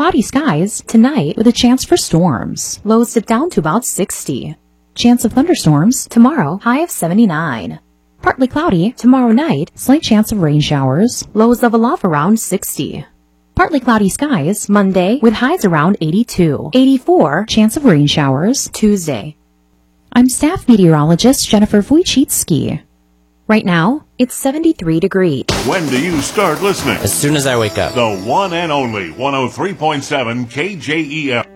cloudy skies tonight with a chance for storms. Lows dip down to about 60. Chance of thunderstorms tomorrow, high of 79. Partly cloudy tomorrow night, slight chance of rain showers. Lows level off around 60. Partly cloudy skies Monday with highs around 82. 84, chance of rain showers Tuesday. I'm staff meteorologist Jennifer Wojcicki. Right now, it's 73 degrees. When do you start listening? As soon as I wake up. The one and only 103.7 KJEL.